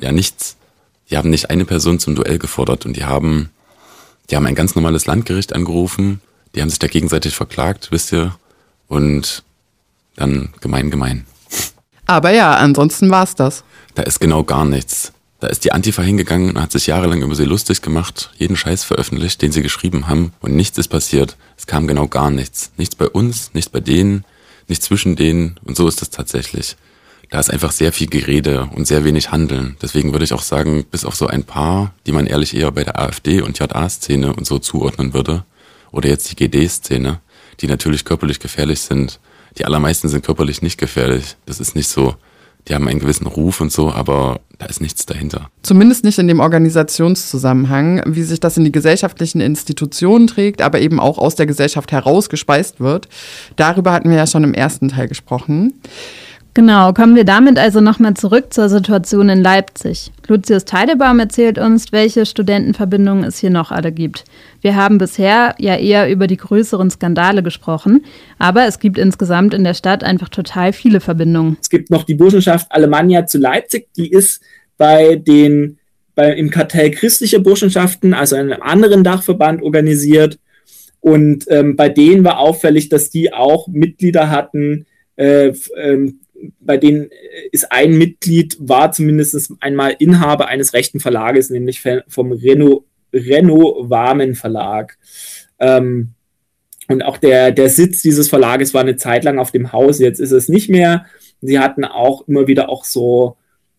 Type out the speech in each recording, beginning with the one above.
ja nichts. Die haben nicht eine Person zum Duell gefordert und die haben ein ganz normales Landgericht angerufen, die haben sich da gegenseitig verklagt, wisst ihr, und dann gemein. Aber ja, ansonsten war's das. Da ist genau gar nichts. Da ist die Antifa hingegangen und hat sich jahrelang über sie lustig gemacht, jeden Scheiß veröffentlicht, den sie geschrieben haben und nichts ist passiert. Es kam genau gar nichts. Nichts bei uns, nichts bei denen, nichts zwischen denen und so ist es tatsächlich. Da ist einfach sehr viel Gerede und sehr wenig Handeln. Deswegen würde ich auch sagen, bis auf so ein paar, die man ehrlich eher bei der AfD und JA-Szene und so zuordnen würde, oder jetzt die GD-Szene, die natürlich körperlich gefährlich sind. Die allermeisten sind körperlich nicht gefährlich. Das ist nicht so. Die haben einen gewissen Ruf und so, aber da ist nichts dahinter. Zumindest nicht in dem Organisationszusammenhang, wie sich das in die gesellschaftlichen Institutionen trägt, aber eben auch aus der Gesellschaft herausgespeist wird. Darüber hatten wir ja schon im ersten Teil gesprochen. Genau, kommen wir damit also nochmal zurück zur Situation in Leipzig. Lucius Teidebaum erzählt uns, welche Studentenverbindungen es hier noch alle gibt. Wir haben bisher ja eher über die größeren Skandale gesprochen, aber es gibt insgesamt in der Stadt einfach total viele Verbindungen. Es gibt noch die Burschenschaft Alemannia zu Leipzig, die ist im Kartell christlicher Burschenschaften, also einem anderen Dachverband, organisiert. Und bei denen war auffällig, dass die auch Mitglieder hatten, bei denen ist ein Mitglied, war zumindest einmal Inhaber eines rechten Verlages, nämlich vom Renno Wahmen Verlag. Und auch der Sitz dieses Verlages war eine Zeit lang auf dem Haus, jetzt ist es nicht mehr. Sie hatten auch immer wieder auch so,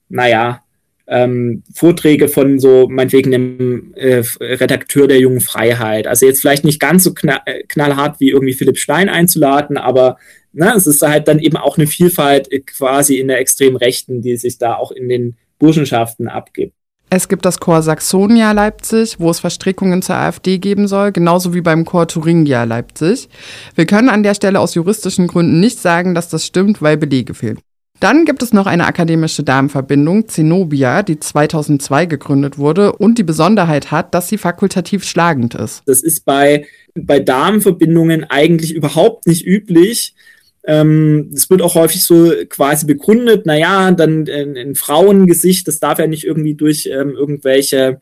Vorträge von so, meinetwegen einem Redakteur der Jungen Freiheit. Also jetzt vielleicht nicht ganz so knallhart wie irgendwie Philipp Stein einzuladen, aber es ist halt dann eben auch eine Vielfalt quasi in der extremen Rechten, die sich da auch in den Burschenschaften abgibt. Es gibt das Corps Saxonia Leipzig, wo es Verstrickungen zur AfD geben soll, genauso wie beim Corps Thuringia Leipzig. Wir können an der Stelle aus juristischen Gründen nicht sagen, dass das stimmt, weil Belege fehlen. Dann gibt es noch eine akademische Damenverbindung, Zenobia, die 2002 gegründet wurde und die Besonderheit hat, dass sie fakultativ schlagend ist. Das ist bei Damenverbindungen eigentlich überhaupt nicht üblich. Es wird auch häufig so quasi begründet, dann ein Frauengesicht, das darf ja nicht irgendwie durch irgendwelche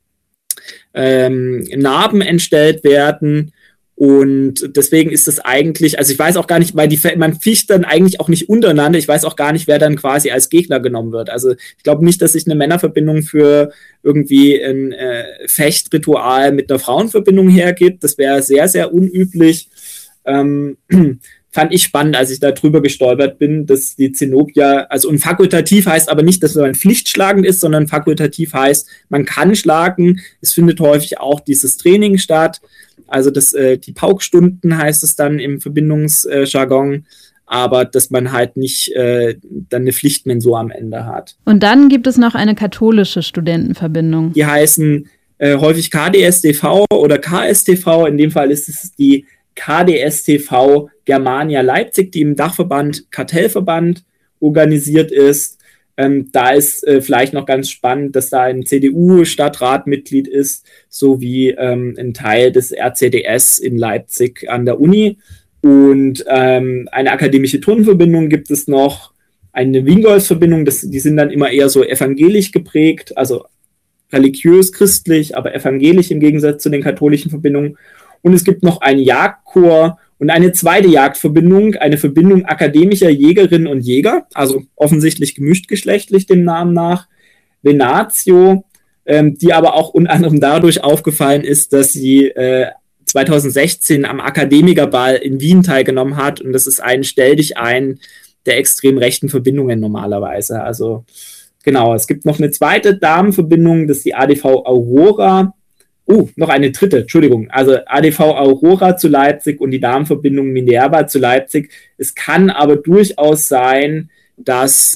Narben entstellt werden. Und deswegen ist es eigentlich, also ich weiß auch gar nicht, weil man ficht dann eigentlich auch nicht untereinander, ich weiß auch gar nicht, wer dann quasi als Gegner genommen wird. Also ich glaube nicht, dass sich eine Männerverbindung für irgendwie ein Fechtritual mit einer Frauenverbindung hergibt. Das wäre sehr, sehr unüblich. Fand ich spannend, als ich da drüber gestolpert bin, dass die Zenobia, also und fakultativ heißt aber nicht, dass man pflichtschlagend ist, sondern fakultativ heißt, man kann schlagen. Es findet häufig auch dieses Training statt. Also die Paukstunden heißt es dann im Verbindungsjargon, aber dass man halt nicht dann eine Pflichtmensur am Ende hat. Und dann gibt es noch eine katholische Studentenverbindung. Die heißen häufig KDStV oder KStV. In dem Fall ist es die KDStV Germania Leipzig, die im Dachverband Kartellverband organisiert ist. Da ist vielleicht noch ganz spannend, dass da ein CDU-Stadtrat Mitglied ist, sowie ein Teil des RCDS in Leipzig an der Uni. Und eine akademische Turnverbindung gibt es noch, eine Wingolf-Verbindung, die sind dann immer eher so evangelisch geprägt, also religiös-christlich, aber evangelisch im Gegensatz zu den katholischen Verbindungen. Und es gibt noch einen Jagdchor und eine zweite Jagdverbindung, eine Verbindung akademischer Jägerinnen und Jäger, also offensichtlich gemischtgeschlechtlich dem Namen nach, Venatio, die aber auch unter anderem dadurch aufgefallen ist, dass sie 2016 am Akademikerball in Wien teilgenommen hat und das ist ein Stell dich ein der extrem rechten Verbindungen normalerweise. Also genau, es gibt noch eine zweite Damenverbindung, das ist die ADV Aurora. Noch eine dritte, Entschuldigung. Also ADV Aurora zu Leipzig und die Damenverbindung Minerva zu Leipzig. Es kann aber durchaus sein, dass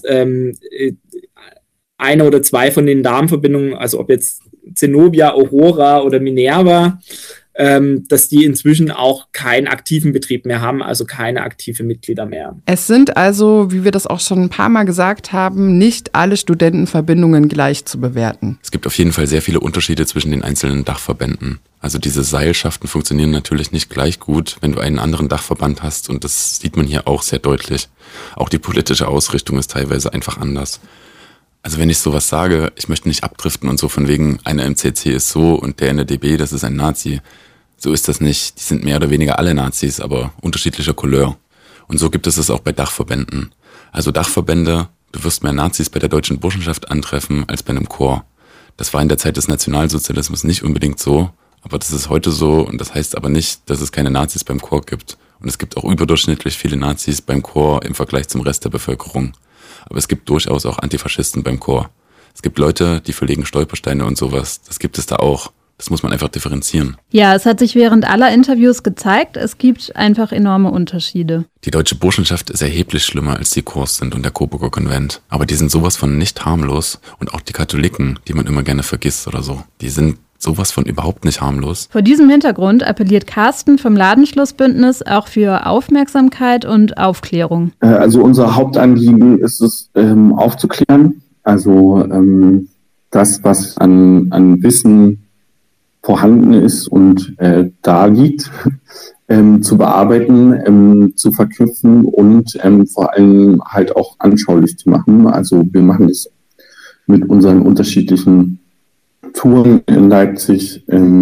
eine oder zwei von den Damenverbindungen, also ob jetzt Zenobia, Aurora oder Minerva, dass die inzwischen auch keinen aktiven Betrieb mehr haben, also keine aktive Mitglieder mehr. Es sind also, wie wir das auch schon ein paar Mal gesagt haben, nicht alle Studentenverbindungen gleich zu bewerten. Es gibt auf jeden Fall sehr viele Unterschiede zwischen den einzelnen Dachverbänden. Also diese Seilschaften funktionieren natürlich nicht gleich gut, wenn du einen anderen Dachverband hast und das sieht man hier auch sehr deutlich. Auch die politische Ausrichtung ist teilweise einfach anders. Also wenn ich sowas sage, ich möchte nicht abdriften und so von wegen, eine MCC ist so und der NDB, das ist ein Nazi. So ist das nicht. Die sind mehr oder weniger alle Nazis, aber unterschiedlicher Couleur. Und so gibt es auch bei Dachverbänden. Also Dachverbände, du wirst mehr Nazis bei der Deutschen Burschenschaft antreffen als bei einem Chor. Das war in der Zeit des Nationalsozialismus nicht unbedingt so, aber das ist heute so und das heißt aber nicht, dass es keine Nazis beim Chor gibt. Und es gibt auch überdurchschnittlich viele Nazis beim Chor im Vergleich zum Rest der Bevölkerung. Aber es gibt durchaus auch Antifaschisten beim Chor. Es gibt Leute, die verlegen Stolpersteine und sowas. Das gibt es da auch. Das muss man einfach differenzieren. Ja, es hat sich während aller Interviews gezeigt, es gibt einfach enorme Unterschiede. Die Deutsche Burschenschaft ist erheblich schlimmer, als die Chors sind und der Coburger Konvent. Aber die sind sowas von nicht harmlos. Und auch die Katholiken, die man immer gerne vergisst oder so, die sind sowas von überhaupt nicht harmlos. Vor diesem Hintergrund appelliert Carsten vom Ladenschlussbündnis auch für Aufmerksamkeit und Aufklärung. Also unser Hauptanliegen ist es, aufzuklären. Also das, was an Wissen vorhanden ist und da liegt, zu bearbeiten, zu verknüpfen und vor allem halt auch anschaulich zu machen. Also wir machen es mit unseren unterschiedlichen Touren in Leipzig,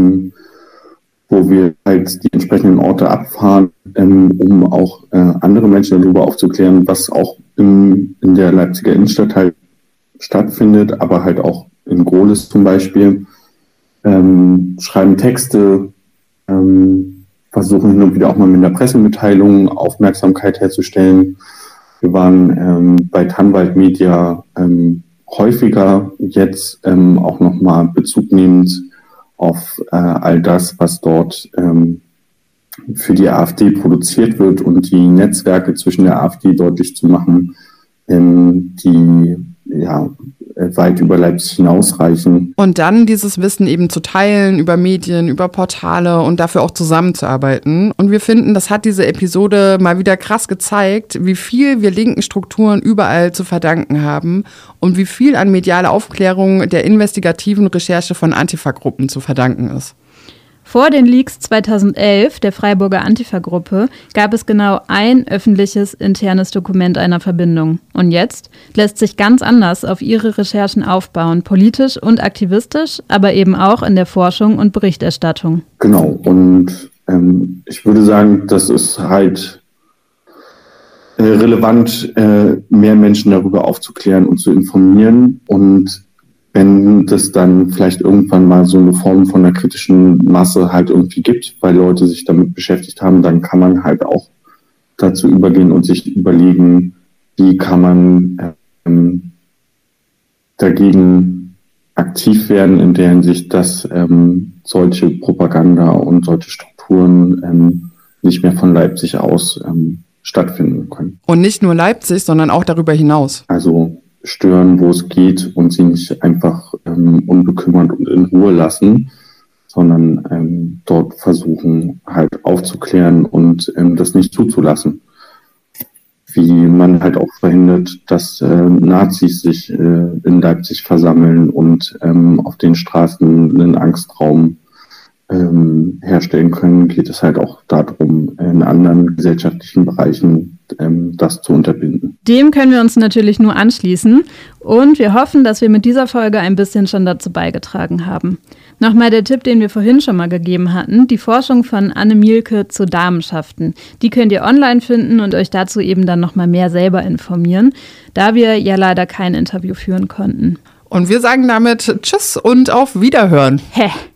wo wir halt die entsprechenden Orte abfahren, um auch andere Menschen darüber aufzuklären, was auch in der Leipziger Innenstadt halt stattfindet, aber halt auch in Gohlis zum Beispiel. Schreiben Texte, versuchen hin und wieder auch mal mit einer Pressemitteilung Aufmerksamkeit herzustellen. Wir waren bei Tannwald Media häufiger jetzt auch nochmal Bezug nehmend auf all das, was dort für die AfD produziert wird und die Netzwerke zwischen der AfD deutlich zu machen, die ja weit über Leipzig hinausreichen. Und dann dieses Wissen eben zu teilen über Medien, über Portale und dafür auch zusammenzuarbeiten. Und wir finden, das hat diese Episode mal wieder krass gezeigt, wie viel wir linken Strukturen überall zu verdanken haben und wie viel an medialer Aufklärung der investigativen Recherche von Antifa-Gruppen zu verdanken ist. Vor den Leaks 2011 der Freiburger Antifa-Gruppe gab es genau ein öffentliches internes Dokument einer Verbindung. Und jetzt lässt sich ganz anders auf ihre Recherchen aufbauen, politisch und aktivistisch, aber eben auch in der Forschung und Berichterstattung. Genau, und ich würde sagen, das ist halt relevant, mehr Menschen darüber aufzuklären und zu informieren. Und wenn das dann vielleicht irgendwann mal so eine Form von einer kritischen Masse halt irgendwie gibt, weil Leute sich damit beschäftigt haben, dann kann man halt auch dazu übergehen und sich überlegen, wie kann man dagegen aktiv werden, in der Hinsicht, dass solche Propaganda und solche Strukturen nicht mehr von Leipzig aus stattfinden können. Und nicht nur Leipzig, sondern auch darüber hinaus. Also stören, wo es geht und sie nicht einfach unbekümmert und in Ruhe lassen, sondern dort versuchen halt aufzuklären und das nicht zuzulassen. Wie man halt auch verhindert, dass Nazis sich in Leipzig versammeln und auf den Straßen einen Angstraum herstellen können, geht es halt auch darum, in anderen gesellschaftlichen Bereichen das zu unterbinden. Dem können wir uns natürlich nur anschließen und wir hoffen, dass wir mit dieser Folge ein bisschen schon dazu beigetragen haben. Nochmal der Tipp, den wir vorhin schon mal gegeben hatten, die Forschung von Anne Mielke zu Damenschaften. Die könnt ihr online finden und euch dazu eben dann nochmal mehr selber informieren, da wir ja leider kein Interview führen konnten. Und wir sagen damit Tschüss und auf Wiederhören. Hä?